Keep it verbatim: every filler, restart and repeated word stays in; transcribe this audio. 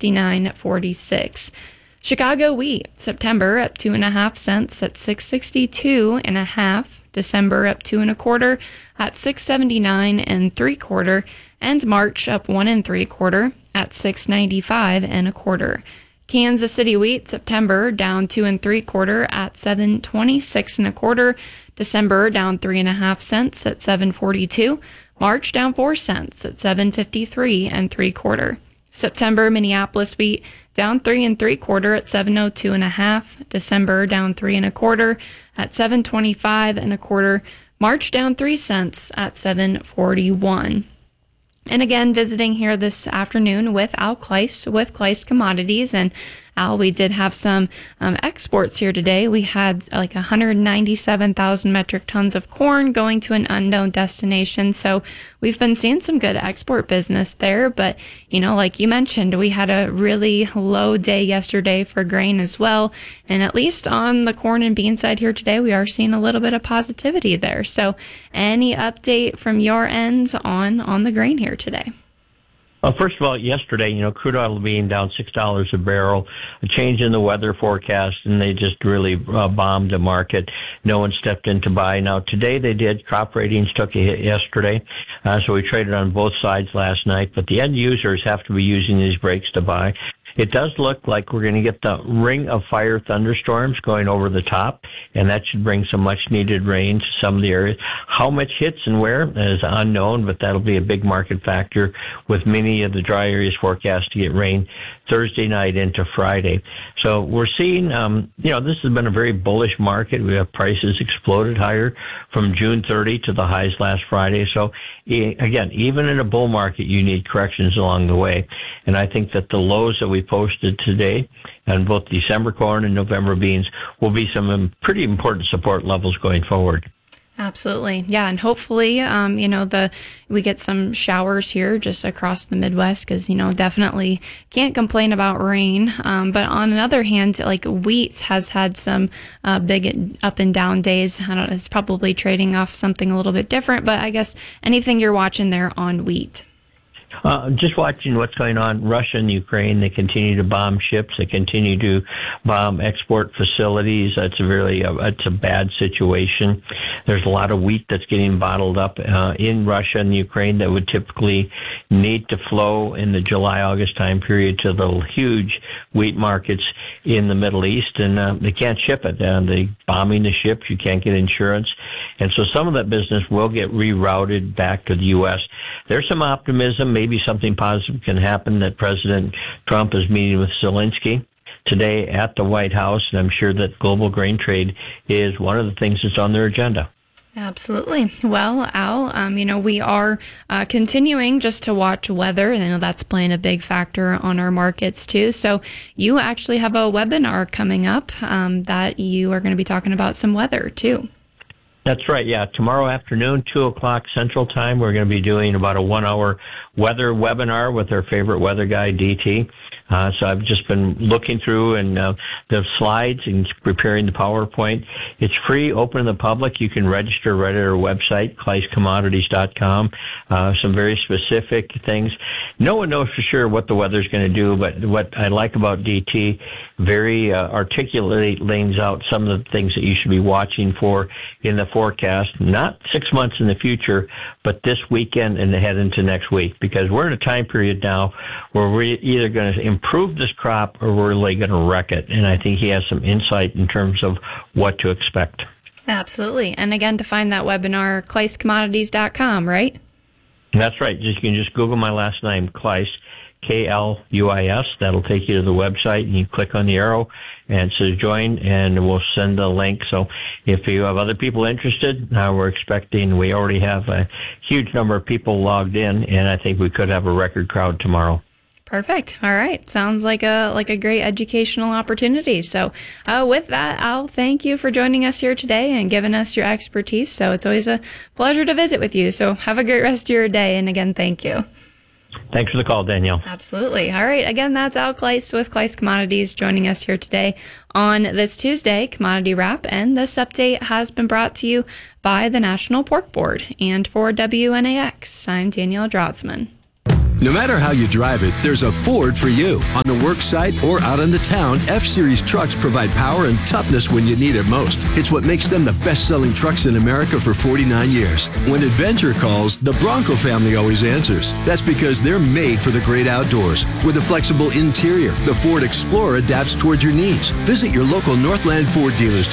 sixty-nine forty-six. Chicago wheat, September up two and a half cents at six sixty-two and a half. December up two and a quarter at six seventy-nine and three quarter. And March up one and three quarter at six ninety-five and a quarter. Kansas City wheat, September down two and three quarter at seven twenty-six and a quarter. December down three and a half cents at seven forty-two. March down four cents at seven fifty-three and three quarter. September Minneapolis wheat down three and three quarter at seven oh two and a half. December down three and a quarter at seven twenty-five and a quarter. March down three cents at seven forty-one. And again, visiting here this afternoon with Al Kleist with Kleist Commodities. And Al, we did have some um, exports here today. We had like one hundred ninety-seven thousand metric tons of corn going to an unknown destination. So we've been seeing some good export business there. But, you know, like you mentioned, we had a really low day yesterday for grain as well. And at least on the corn and bean side here today, we are seeing a little bit of positivity there. So any update from your ends on, on the grain here today? Well, first of all, yesterday, you know, crude oil being down six dollars a barrel, a change in the weather forecast, and they just really uh, bombed the market. No one stepped in to buy. Now, today they did. Crop ratings took a hit yesterday, uh, so we traded on both sides last night. But the end users have to be using these breaks to buy. It does look like we're going to get the ring of fire thunderstorms going over the top, and that should bring some much-needed rain to some of the areas. How much hits and where is unknown, but that'll be a big market factor with many of the dry areas forecast to get rain Thursday night into Friday. So we're seeing, um, you know, this has been a very bullish market. We have prices exploded higher from June thirtieth to the highs last Friday. So, again, even in a bull market, you need corrections along the way. And I think that the lows that we posted today on both December corn and November beans will be some pretty important support levels going forward. Absolutely. Yeah. And hopefully, um, you know, the, we get some showers here just across the Midwest because, you know, definitely can't complain about rain. Um, but on another hand, like wheat has had some, uh, big up and down days. I don't know, it's probably trading off something a little bit different, but I guess anything you're watching there on wheat. Uh, just watching what's going on, Russia and Ukraine, they continue to bomb ships. They continue to bomb export facilities. That's a really, uh, it's a bad situation. There's a lot of wheat that's getting bottled up uh, in Russia and Ukraine that would typically need to flow in the July, August time period to the huge wheat markets in the Middle East, and uh, they can't ship it. Uh, they're bombing the ships. You can't get insurance. And so some of that business will get rerouted back to the U S. There's some optimism. Maybe something positive can happen that President Trump is meeting with Zelensky today at the White House, and I'm sure that global grain trade is one of the things that's on their agenda. Absolutely. Well, Al, um, you know, we are uh, continuing just to watch weather, and I know that's playing a big factor on our markets too. So you actually have a webinar coming up um, that you are going to be talking about some weather too. That's right, yeah. Tomorrow afternoon, two o'clock Central Time, we're going to be doing about a one-hour weather webinar with our favorite weather guy, D T. Uh, so I've just been looking through and uh, the slides and preparing the PowerPoint. It's free, open to the public. You can register right at our website, kleist commodities dot com. Uh, some very specific things. No one knows for sure what the weather's going to do, but what I like about D T, very uh, articulate lays out some of the things that you should be watching for in the forecast, not six months in the future, but this weekend and ahead into next week, because we're in a time period now where we're either going to improve this crop or we're really going to wreck it. And I think he has some insight in terms of what to expect. Absolutely. And again, to find that webinar, kleist commodities dot com, right? That's right. Just, you can just Google my last name, Kleist, K L U I S. That'll take you to the website, and you click on the arrow and it says join, and we'll send a link. So if you have other people interested, now we're expecting, we already have a huge number of people logged in, and I think we could have a record crowd tomorrow. Perfect. All right. Sounds like a like a great educational opportunity. So uh, with that, Al, thank you for joining us here today and giving us your expertise. So it's always a pleasure to visit with you. So have a great rest of your day. And again, thank you. Thanks for the call, Danielle. Absolutely. All right. Again, that's Al Kleist with Kleist Commodities joining us here today on this Tuesday Commodity Wrap. And this update has been brought to you by the National Pork Board. And for W N A X, I'm Danielle Drotzman. No matter how you drive it, there's a Ford for you. On the work site or out in the town, F-Series trucks provide power and toughness when you need it most. It's what makes them the best-selling trucks in America for forty-nine years. When adventure calls, the Bronco family always answers. That's because they're made for the great outdoors. With a flexible interior, the Ford Explorer adapts towards your needs. Visit your local Northland Ford dealers